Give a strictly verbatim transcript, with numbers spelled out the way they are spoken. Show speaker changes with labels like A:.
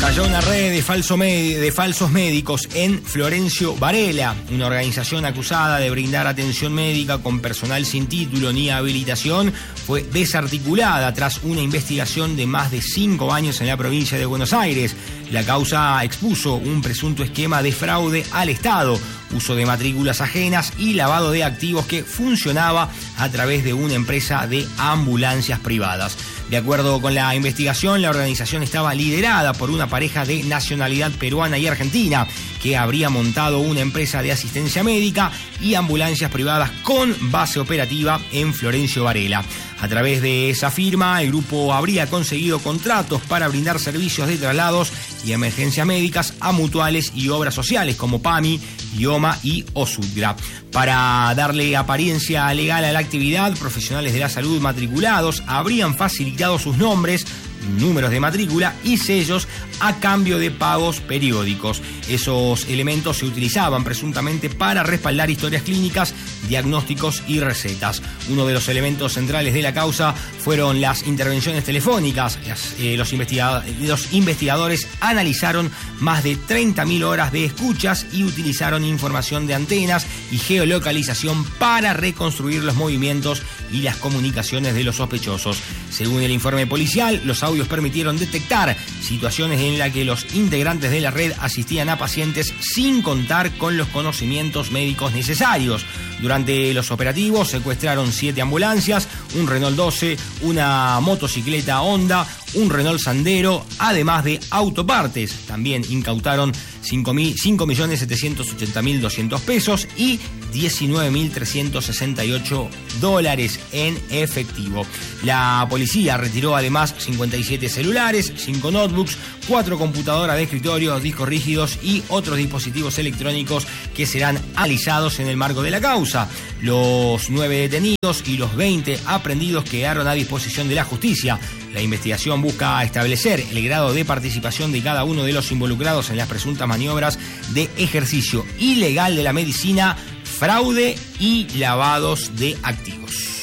A: Estalló una red de, falso med- de falsos médicos en Florencio Varela, una organización acusada de brindar atención médica con personal sin título ni habilitación. Fue desarticulada tras una investigación de más de cinco años en la provincia de Buenos Aires. La causa expuso un presunto esquema de fraude al Estado, uso de matrículas ajenas y lavado de activos que funcionaba a través de una empresa de ambulancias privadas. De acuerdo con la investigación, la organización estaba liderada por una pareja de nacionalidad peruana y argentina que habría montado una empresa de asistencia médica y ambulancias privadas con base operativa en Florencio Varela. A través de esa firma, el grupo habría conseguido contratos para brindar servicios de traslados y emergencias médicas a mutuales y obras sociales como PAMI, IOMA y OSUDGRA. Para darle apariencia legal a la actividad, profesionales de la salud matriculados habrían facilitado sus nombres, números de matrícula y sellos a cambio de pagos periódicos. Esos elementos se utilizaban presuntamente para respaldar historias clínicas, diagnósticos y recetas. Uno de los elementos centrales de la causa fueron las intervenciones telefónicas. Las, eh, los, investigad- los investigadores analizaron más de treinta mil horas de escuchas y utilizaron información de antenas y geolocalización para reconstruir los movimientos y las comunicaciones de los sospechosos. Según el informe policial, los audios permitieron detectar situaciones en las que los integrantes de la red asistían a pacientes sin contar con los conocimientos médicos necesarios. Durante los operativos secuestraron siete ambulancias, un Renault doce, una motocicleta Honda, un Renault Sandero, además de autopartes. También incautaron cinco millones setecientos ochenta mil doscientos pesos y diecinueve mil trescientos sesenta y ocho dólares en efectivo. La policía retiró además cincuenta y siete celulares, cinco notebooks, cuatro computadoras de escritorio, discos rígidos y otros dispositivos electrónicos que serán analizados en el marco de la causa. Los nueve detenidos y los veinte aprehendidos quedaron a disposición de la justicia. La investigación busca establecer el grado de participación de cada uno de los involucrados en las presuntas maniobras de ejercicio ilegal de la medicina, fraude y lavados de activos.